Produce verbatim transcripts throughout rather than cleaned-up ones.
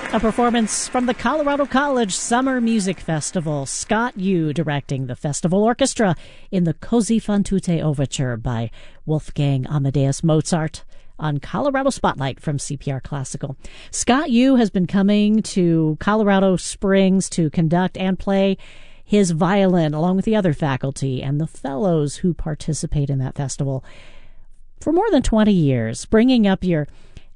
A performance from the Colorado College Summer Music Festival. Scott Yu directing the festival orchestra in the Così fan tutte Overture by Wolfgang Amadeus Mozart on Colorado Spotlight from C P R Classical. Scott Yu has been coming to Colorado Springs to conduct and play his violin along with the other faculty and the fellows who participate in that festival for more than twenty years, bringing up your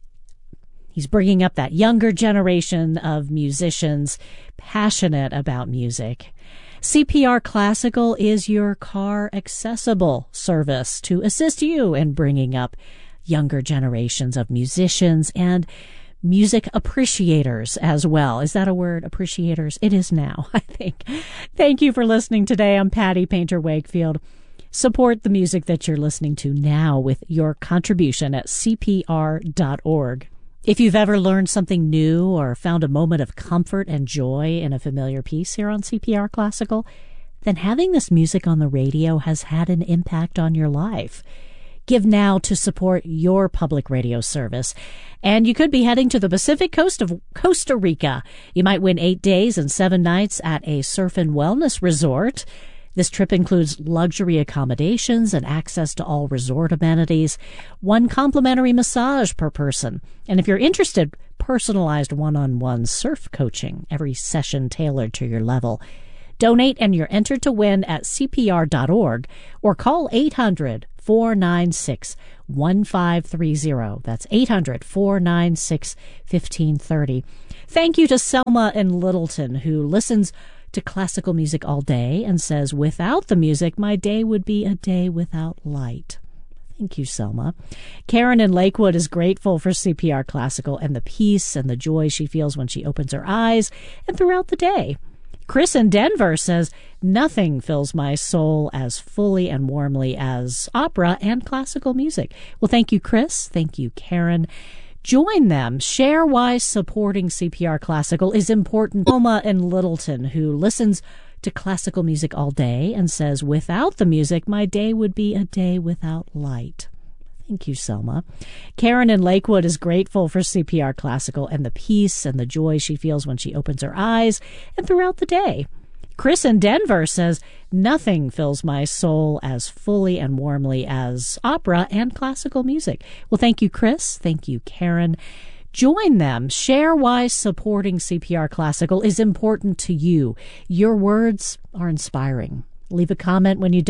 He's bringing up that younger generation of musicians passionate about music. C P R Classical is your car accessible service to assist you in bringing up younger generations of musicians and music appreciators as well. Is that a word? Appreciators? It is now, I think. Thank you for listening today. I'm Patty Painter Wakefield. Support the music that you're listening to now with your contribution at C P R dot org. If you've ever learned something new or found a moment of comfort and joy in a familiar piece here on C P R Classical, then having this music on the radio has had an impact on your life. Give now to support your public radio service. And you could be heading to the Pacific coast of Costa Rica. You might win eight days and seven nights at a surf and wellness resort. This trip includes luxury accommodations and access to all resort amenities, one complimentary massage per person. And if you're interested, personalized one-on-one surf coaching, every session tailored to your level. Donate and you're entered to win at C P R dot org or call eight hundred, four nine six, one five three zero. That's eight hundred, four nine six, one five three zero. Thank you to Selma in Littleton, who listens to classical music all day and says, without the music, my day would be a day without light. Thank you, Selma. Karen in Lakewood is grateful for C P R Classical and the peace and the joy she feels when she opens her eyes and throughout the day. Chris in Denver says, nothing fills my soul as fully and warmly as opera and classical music. Well, thank you, Chris. Thank you, Karen. Join them. Share why supporting C P R Classical is important. Selma in Littleton, who listens to classical music all day and says, without the music, my day would be a day without light. Thank you, Selma. Karen in Lakewood is grateful for C P R Classical and the peace and the joy she feels when she opens her eyes and throughout the day. Chris in Denver says, nothing fills my soul as fully and warmly as opera and classical music. Well, thank you, Chris. Thank you, Karen. Join them. Share why supporting C P R Classical is important to you. Your words are inspiring. Leave a comment when you